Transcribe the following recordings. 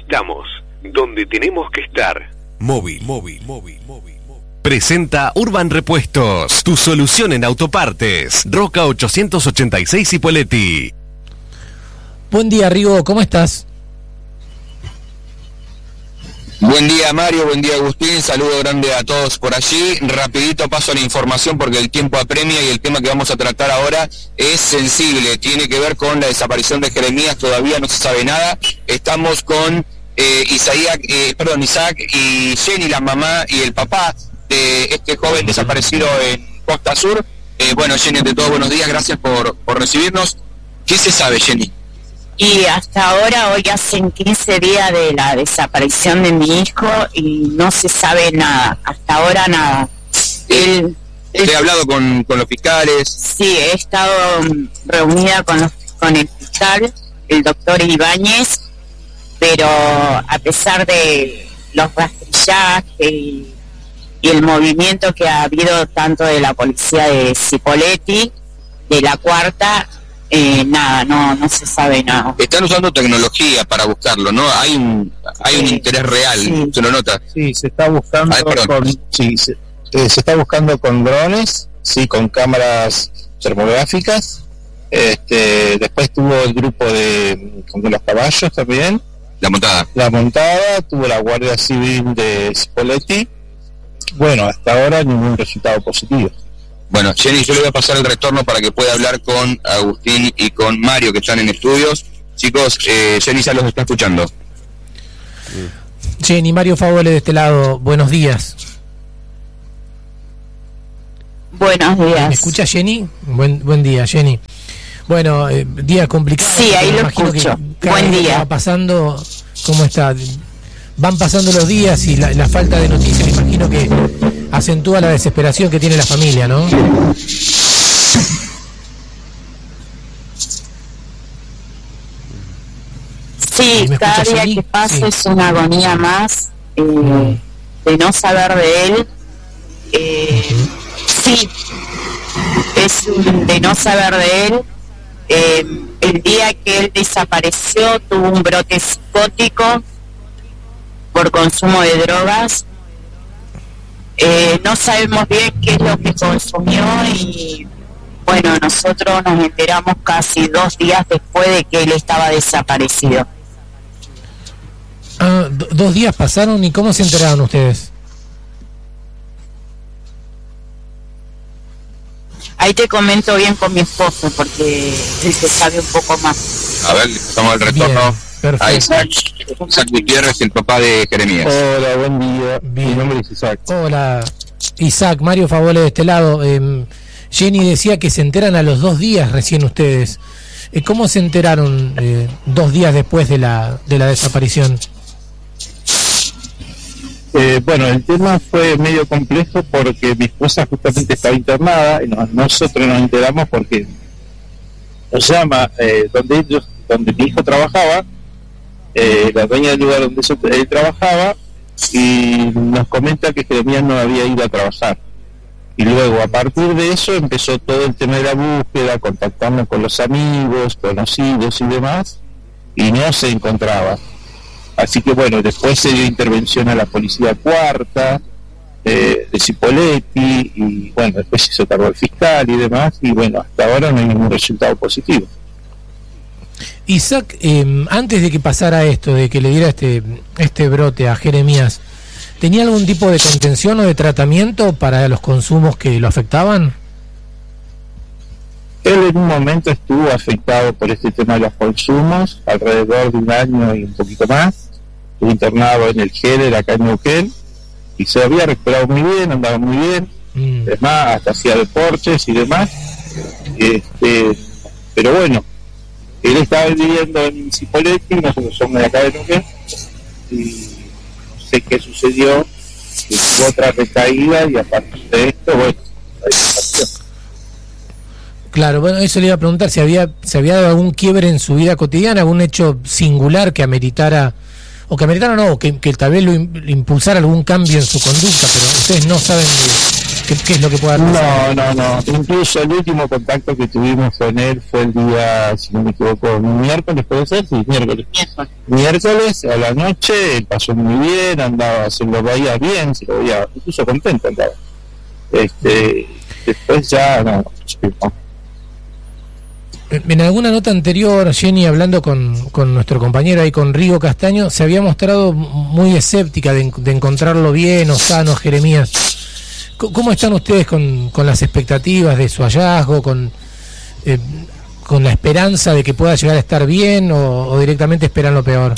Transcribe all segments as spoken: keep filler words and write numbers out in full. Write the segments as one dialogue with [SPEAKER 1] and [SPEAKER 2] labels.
[SPEAKER 1] Estamos donde tenemos que estar.
[SPEAKER 2] Móvil, móvil, móvil, móvil. Presenta Urban Repuestos, tu solución en autopartes. Roca ochocientos ochenta y seis Cipolletti.
[SPEAKER 3] Buen día, Rigo, ¿cómo estás?
[SPEAKER 4] Buen día, Mario, buen día, Agustín, saludo grande a todos por allí. Rapidito paso a la información porque el tiempo apremia y el tema que vamos a tratar ahora es sensible, tiene que ver con la desaparición de Jeremías, todavía no se sabe nada. Estamos con eh, Isaac, eh, perdón, Isaac y Jenny, la mamá y el papá de este joven desaparecido en Costa Sur. Eh, bueno, Jenny, ante todo, buenos días, gracias por, por recibirnos. ¿Qué se sabe, Jenny?
[SPEAKER 5] Y hasta ahora, hoy hacen quince días de la desaparición de mi hijo y no se sabe nada, hasta ahora nada. Él, él,
[SPEAKER 4] ¿He hablado con, con los fiscales?
[SPEAKER 5] Sí, he estado reunida con, los, con el fiscal, el doctor Ibáñez, pero a pesar de los rastrillajes y, y el movimiento que ha habido tanto de la policía de Cipolletti, de la cuarta, Eh, nada, no no se sabe nada.
[SPEAKER 4] Están usando tecnología para buscarlo, ¿no? Hay un hay sí, un interés real, sí. ¿Se lo nota?
[SPEAKER 6] Sí, se está buscando Ay, con sí, se, eh, se está buscando con drones, sí, con cámaras termográficas. Este, después tuvo el grupo de con los caballos también.
[SPEAKER 4] La montada.
[SPEAKER 6] La montada, tuvo la Guardia Civil de Cipolletti. Bueno, hasta ahora ningún resultado positivo.
[SPEAKER 4] Bueno, Jenny, yo le voy a pasar el retorno para que pueda hablar con Agustín y con Mario, que están en estudios. Chicos, eh, Jenny ya los está escuchando.
[SPEAKER 3] Jenny, Mario Favole de este lado, buenos días.
[SPEAKER 5] Buenos días.
[SPEAKER 3] ¿Me escucha, Jenny? Buen buen día, Jenny. Bueno, eh, día complicado.
[SPEAKER 5] Sí, ahí lo escucho. Buen día.
[SPEAKER 3] Va pasando, ¿cómo está? Van pasando los días y la, la falta de noticias, me imagino que acentúa la desesperación que tiene la familia, ¿no?
[SPEAKER 5] Sí, cada día que pasa sí. Es una agonía más eh, mm. de no saber de él. Eh, uh-huh. Sí, es un de no saber de él. Eh, el día que él desapareció tuvo un brote psicótico por consumo de drogas. Eh, no sabemos bien qué es lo que consumió y bueno, nosotros nos enteramos casi dos días después de que él estaba desaparecido.
[SPEAKER 3] Ah, do- dos días pasaron y ¿cómo se enteraron ustedes?
[SPEAKER 5] Ahí te comento bien con mi esposo porque él se sabe un poco más.
[SPEAKER 4] A ver, estamos al retorno. Bien.
[SPEAKER 3] Perfecto.
[SPEAKER 4] A Isaac, Isaac Gutiérrez, el papá de Jeremías.
[SPEAKER 6] Hola, buen día.
[SPEAKER 3] Bien.
[SPEAKER 6] Mi nombre es Isaac.
[SPEAKER 3] Hola, Isaac, Mario Favole de este lado. Eh, Jenny decía que se enteran a los dos días recién ustedes. Eh, ¿Cómo se enteraron eh, dos días después de la de la desaparición?
[SPEAKER 6] Eh, bueno, el tema fue medio complejo porque mi esposa justamente estaba internada y no, nosotros nos enteramos porque nos llama eh, donde ellos, donde mi hijo trabajaba. Eh, la dueña del lugar donde él trabajaba y nos comenta que Jeremías no había ido a trabajar y luego a partir de eso empezó todo el tema de la búsqueda, contactarnos con los amigos, conocidos y demás y no se encontraba, así que bueno, después se dio intervención a la policía cuarta eh, de Cipolletti y bueno, después se hizo cargo el fiscal y demás y bueno, hasta ahora no hay ningún resultado positivo.
[SPEAKER 3] Isaac, eh, antes de que pasara esto, de que le diera este este brote a Jeremías, ¿tenía algún tipo de contención o de tratamiento para los consumos que lo afectaban?
[SPEAKER 6] Él en un momento estuvo afectado por este tema de los consumos, alrededor de un año y un poquito más. Estuvo internado en el Heller, acá en Neuquén, y se había recuperado muy bien, andaba muy bien, mm. es más, hasta hacía deportes y demás. Este, pero bueno, él estaba viviendo en Cipolletti, nosotros somos de acá de Neuquén, y no sé qué sucedió, que tuvo otra recaída y a partir de esto, bueno, la desaparición.
[SPEAKER 3] Claro, bueno, eso le iba a preguntar, si había, si había dado algún quiebre en su vida cotidiana, algún hecho singular que ameritara, o que ameritara no, que, que tal vez lo impulsara algún cambio en su conducta, pero ustedes no saben ¿Qué, qué es lo que puede hacer?
[SPEAKER 6] No, no, no. Incluso el último contacto que tuvimos con él fue el día, si no me equivoco, miércoles, ¿puede ser? Sí, miércoles. Miércoles, miércoles a la noche, él pasó muy bien, andaba, se lo veía bien, se lo veía incluso contento andaba. Este, después ya, no, no.
[SPEAKER 3] En alguna nota anterior, Jenny, hablando con, con nuestro compañero ahí, con Rigo Castaño, se había mostrado muy escéptica de, de encontrarlo bien o sano, Jeremías. ¿Cómo están ustedes con, con las expectativas de su hallazgo, con, eh, con la esperanza de que pueda llegar a estar bien o, o directamente esperan lo peor?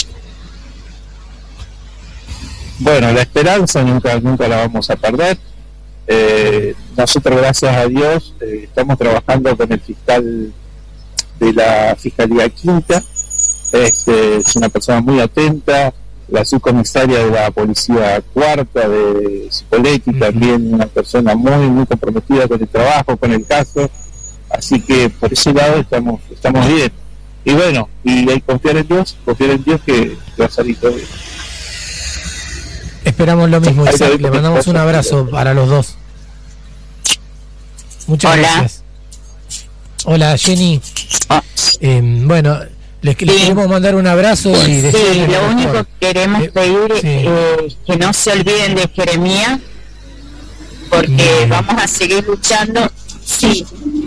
[SPEAKER 6] Bueno, la esperanza nunca, nunca la vamos a perder. Eh, nosotros, gracias a Dios, eh, estamos trabajando con el fiscal de la Fiscalía Quinta. Este, es una persona muy atenta. La subcomisaria de la Policía Cuarta de Cipolletti, uh-huh. también una persona muy muy comprometida con el trabajo, con el caso, así que por ese lado estamos estamos bien. Y bueno, y hay confiar en Dios, confiar en Dios que va a salir todo bien.
[SPEAKER 3] Esperamos lo mismo, Isaac. Le mandamos un abrazo para los dos. Muchas Hola. gracias. Hola, Jenny. Ah. Eh, bueno, les, sí. les queremos mandar un abrazo y
[SPEAKER 5] sí, lo único que queremos eh, pedir es sí. eh, que no se olviden de Jeremías, porque no. vamos a seguir luchando. Sí.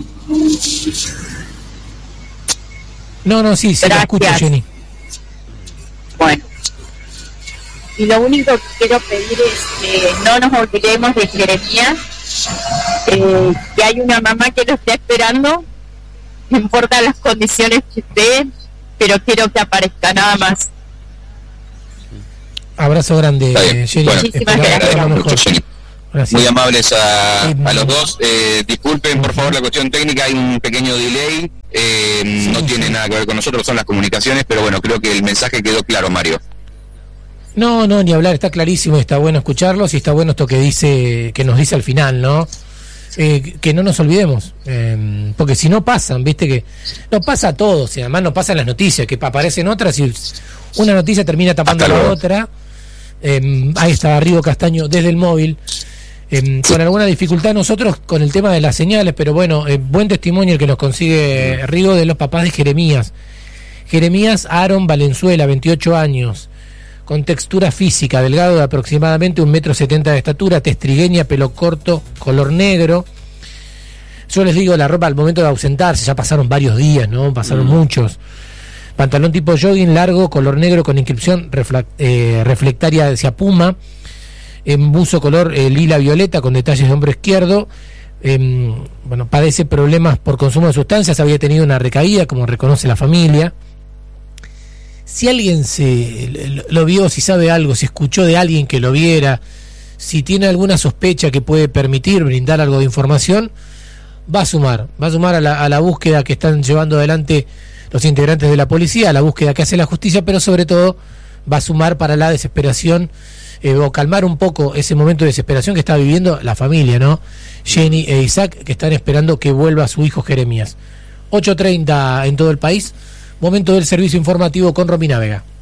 [SPEAKER 3] No, no, sí, sí, lo escucho, Jenny.
[SPEAKER 5] Bueno. Y lo único que quiero pedir es que no nos olvidemos de Jeremías, eh, que hay una mamá que lo está esperando, no importa las condiciones que esté, pero quiero que aparezca, nada más.
[SPEAKER 3] Abrazo grande, Jenny.
[SPEAKER 5] Bueno, muchísimas
[SPEAKER 4] gracias. Gracias. Muy amables a, a los dos. Eh, disculpen, por favor, la cuestión técnica, hay un pequeño delay. Eh, sí, no sí. tiene nada que ver con nosotros, son las comunicaciones, pero bueno, creo que el mensaje quedó claro, Mario.
[SPEAKER 3] No, no, ni hablar, está clarísimo, está bueno escucharlos y está bueno esto que dice, que nos dice al final, ¿no? Eh, que no nos olvidemos, eh, porque si no pasan, viste que no pasa a todos, y además no pasan las noticias, que aparecen otras y una noticia termina tapando la otra. Eh, ahí está Rigo Castaño desde el móvil, eh, con alguna dificultad nosotros con el tema de las señales, pero bueno, eh, buen testimonio el que nos consigue Rigo de los papás de Jeremías. Jeremías Aaron Valenzuela, veintiocho años, con textura física, delgado de aproximadamente un metro setenta de estatura, tez trigueña, pelo corto, color negro. Yo les digo, la ropa al momento de ausentarse, ya pasaron varios días, ¿no? Pasaron mm. muchos. Pantalón tipo jogging largo, color negro con inscripción refla- eh, reflectaria hacia Puma, en buzo color eh, lila violeta con detalles de hombro izquierdo. Eh, bueno, padece problemas por consumo de sustancias, había tenido una recaída, como reconoce la familia. Si alguien se lo vio, si sabe algo, si escuchó de alguien que lo viera, si tiene alguna sospecha que puede permitir brindar algo de información, va a sumar, va a sumar a la, a la búsqueda que están llevando adelante los integrantes de la policía, a la búsqueda que hace la justicia, pero sobre todo va a sumar para la desesperación, eh, o calmar un poco ese momento de desesperación que está viviendo la familia, ¿no? Jenny e Isaac, que están esperando que vuelva su hijo Jeremías. ocho treinta en todo el país. Momento del servicio informativo con Romina Vega.